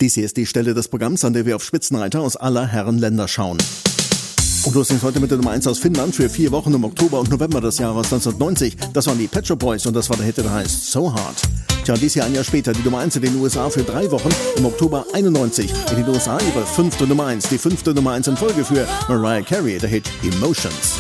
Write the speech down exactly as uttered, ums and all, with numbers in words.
Dies hier ist die Stelle des Programms, an der wir auf Spitzenreiter aus aller Herren Länder schauen. Und los geht's heute mit der Nummer eins aus Finnland für vier Wochen im Oktober und November des Jahres neunzehnhundertneunzig. Das waren die Pet Shop Boys und das war der Hit, der heißt So Hard. Tja, dies Jahr ein Jahr später die Nummer eins in den U S A für drei Wochen im Oktober einundneunzig. In den U S A ihre fünfte Nummer eins, die fünfte Nummer eins in Folge für Mariah Carey, der Hit Emotions.